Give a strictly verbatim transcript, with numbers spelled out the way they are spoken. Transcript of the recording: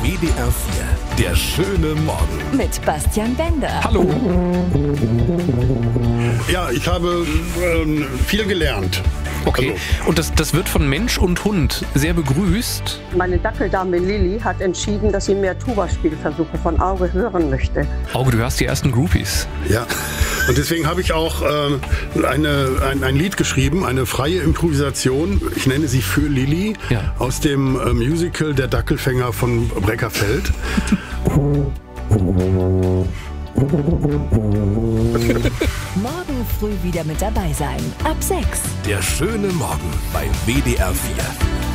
W D R vier, der schöne Morgen. Mit Bastian Bender. Hallo. Ja, ich habe ähm, viel gelernt. Okay, Also, und das, das wird von Mensch und Hund sehr begrüßt. Meine Dackeldame Lilly hat entschieden, dass sie mehr Tuba-Spielversuche von Auge hören möchte. Auge, du hast die ersten Groupies. ja. Und deswegen habe ich auch ähm, eine, ein, ein Lied geschrieben, eine freie Improvisation. Ich nenne sie Für Lilly, Ja. aus dem äh, Musical Der Dackelfänger von Breckerfeld. Morgen früh wieder mit dabei sein. Ab sechs. Der schöne Morgen bei W D R vier.